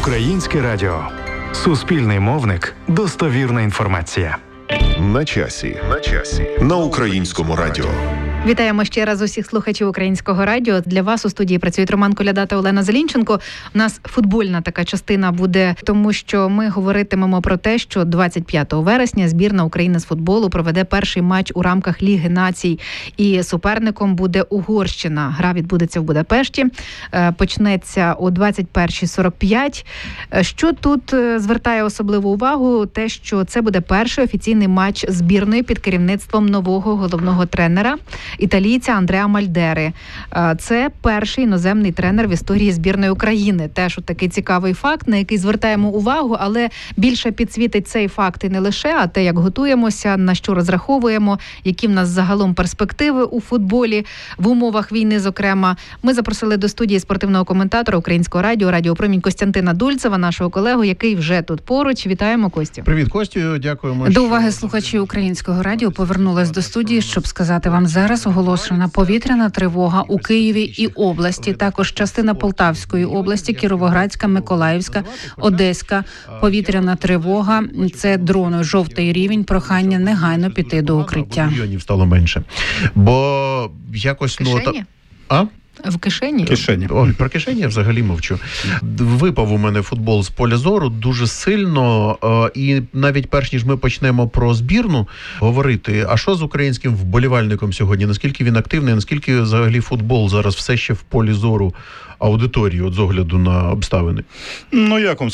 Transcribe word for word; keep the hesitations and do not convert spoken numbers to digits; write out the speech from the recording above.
Українське радіо. Суспільний мовник. Достовірна інформація. На часі. На часі. На Українському радіо. Вітаємо ще раз усіх слухачів Українського радіо. Для вас у студії працюють Роман Коляда та Олена Зелінченко. У нас футбольна така частина буде, тому що ми говоритимемо про те, що двадцять п'ятого вересня збірна України з футболу проведе перший матч у рамках Ліги націй. І суперником буде Угорщина. Гра відбудеться в Будапешті. Почнеться о двадцять перша сорок п'ять. Що тут звертає особливу увагу? Те, що це буде перший офіційний матч збірної під керівництвом нового головного тренера італійця Андреа Мальдери. Це перший іноземний тренер в історії збірної України. Теж от такий цікавий факт, на який звертаємо увагу, але більше підсвітить цей факт і не лише, а те, як готуємося, на що розраховуємо, які в нас загалом перспективи у футболі, в умовах війни, зокрема. Ми запросили до студії спортивного коментатора Українського радіо, Радіопромінь Костянтина Дульцева, нашого колегу, який вже тут поруч. Вітаємо, Костю. Привіт, Костю, дякуємо. До уваги слухачів Українського радіо повернулась до студії, щоб сказати вам, зараз оголошена повітряна тривога у Києві і області, також частина Полтавської області, Кіровоградська, Миколаївська, Одеська. Повітряна тривога – це дрони, жовтий рівень, прохання негайно піти до укриття. Мільйонів стало менше. Бо якось... В кишені? Ну, а? В кишені? Кишені. Ой, про кишені я взагалі мовчу. Випав у мене футбол з поля зору дуже сильно, і навіть перш ніж ми почнемо про збірну говорити, а що з українським вболівальником сьогодні? Наскільки він активний, наскільки взагалі футбол зараз все ще в полі зору аудиторії, от з огляду на обставини? Ну, як вам